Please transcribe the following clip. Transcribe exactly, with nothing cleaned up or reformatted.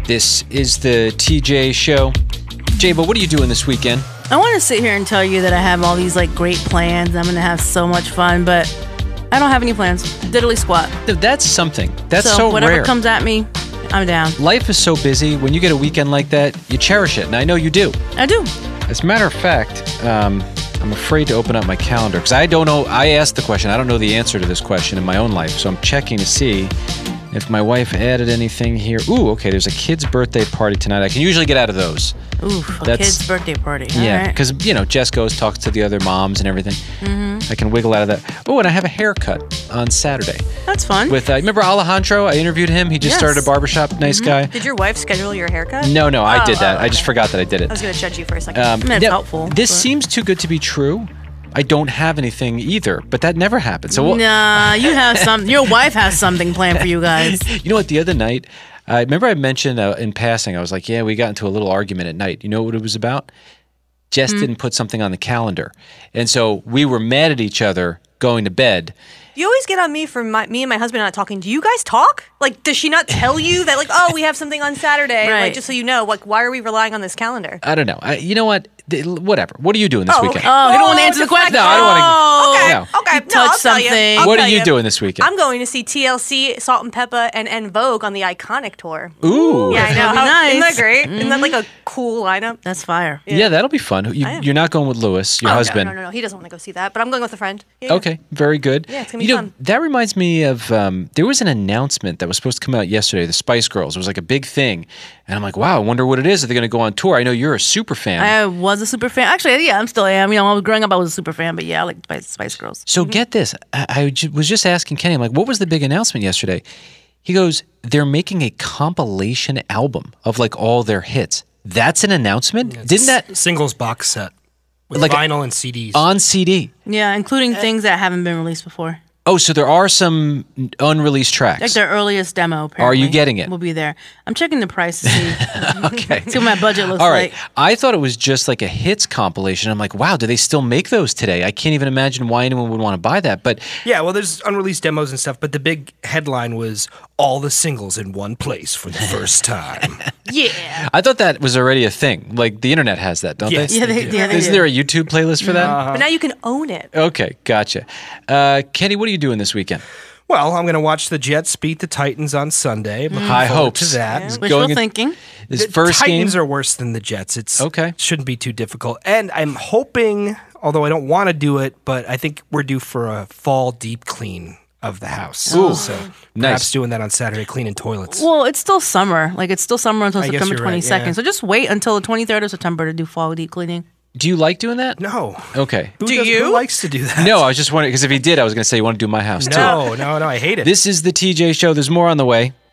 This is the T J Show. Jaybo, what are you doing this weekend? I want to sit here and tell you that I have all these like great plans. I'm going to have so much fun, but I don't have any plans. Diddly squat. That's something. That's so, so whatever rare. comes at me, I'm down. Life is so busy. When you get a weekend like that, you cherish it, and I know you do. I do. As a matter of fact, um, I'm afraid to open up my calendar because I don't know. I asked the question. I don't know the answer to this question in my own life, so I'm checking to see if my wife added anything here. Ooh, okay, there's a kid's birthday party tonight. I can usually get out of those. Ooh, a That's, kid's birthday party. All yeah, right. because, you know, Jess goes, talks to the other moms and everything. Mm-hmm. I can wiggle out of that. Oh, and I have a haircut on Saturday. That's fun. With, uh, remember Alejandro? I interviewed him. He just Yes. started a barbershop. Nice Mm-hmm. guy. Did your wife schedule your haircut? No, no, I Oh, did that. oh, I just okay. forgot that I did it. I was going to judge you for a second. Um, I mean, it's yeah, helpful. This but- seems too good to be true. I don't have anything either, but that never happened. So we'll, Nah, you have some. Your wife has something planned for you guys. you know what? The other night, I remember I mentioned uh, in passing, I was like, yeah, we got into a little argument at night. You know what it was about? Jess Hmm. didn't put something on the calendar. And so we were mad at each other going to bed. You always get on me for my, me and my husband not talking. Do you guys talk? Like, does she not tell you that, like, oh, we have something on Saturday? Right. Like, just so you know, like, why are we relying on this calendar? I don't know. I, you know what? Th- Whatever. What are you doing this Oh, weekend? okay. Oh, you don't want to Oh, answer the question? No, I don't wanna- Oh, Okay, No. okay. You No, touched I'll tell you. something. I'll What tell are you doing this weekend? I'm going to see T L C, Salt and Pepper, and, and Vogue on the Iconic tour. Ooh. Yeah, I know. That'll be How- Isn't nice. that great? Isn't that like a cool lineup? That's fire. Yeah, that'll be fun. You, I am. you're not going with Lewis, your Oh, no, husband. No, no, no. He doesn't want to go see that, but I'm going with a friend. Yeah, yeah. Okay, very good. Yeah, it's gonna be you know, fun. that reminds me of um, there was an announcement that was supposed to come out yesterday. The Spice Girls. It was like a big thing, and I'm like, wow, I wonder what it is. Are they going to go on tour? I know you're a super fan. I was a super fan. Actually, yeah, I'm still am. You know, I was growing up, I was a super fan, but yeah, I like Spice, Spice Girls. so get this. I, I ju- was just asking Kenny. I'm like, what was the big announcement yesterday? He goes, they're making a compilation album of like all their hits. That's an announcement. Didn't that singles box set with Like a- vinyl and C Ds? on C D? Yeah, including things that haven't been released before. Oh, so there are some unreleased tracks. Like their earliest demo, apparently. Are you getting it? Will be there. I'm checking the price to see, Okay. see what my budget looks All right. like. I thought it was just like a hits compilation. I'm like, wow, do they still make those today? I can't even imagine why anyone would want to buy that. But Yeah, well, there's unreleased demos and stuff, but the big headline was all the singles in one place for the first time. Yeah. I thought that was already a thing. Like the internet has that, don't Yes, they? Yeah, they, yeah, they Isn't do. there a YouTube playlist for that? But now you can own it. Okay, gotcha. Uh, Kenny, what are you doing this weekend? Well, I'm going to watch the Jets beat the Titans on Sunday. I'm looking High forward hopes. to that. Yeah. It's Wishful going in- thinking. This The first Titans game. are worse than the Jets. It's Okay. shouldn't be too difficult. And I'm hoping, although I don't want to do it, but I think we're due for a fall deep clean of the house. Ooh. So perhaps Nice. doing that on Saturday, cleaning toilets. Well, it's still summer. Like, it's still summer until I guess September you're right, twenty-second. yeah. So just wait until the twenty-third of September to do fall deep cleaning. Do you like doing that? no. Okay. Who Do does- you? Who likes to do that? No, I was just wondering because if he did, I was going to say you want to do my house too. No, no, no. I hate it. This is the T J Show. There's more on the way.